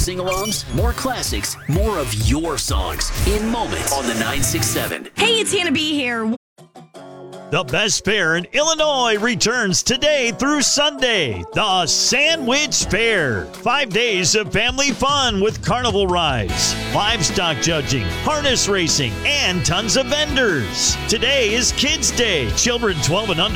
sing-alongs, more classics, more of your songs in moments on the 967. Hey, it's Hannah B here. The best fair in Illinois returns today through Sunday. The Sandwich Fair. 5 days of family fun with carnival rides, livestock judging, harness racing, and tons of vendors. Today is Kids Day. Children 12 and under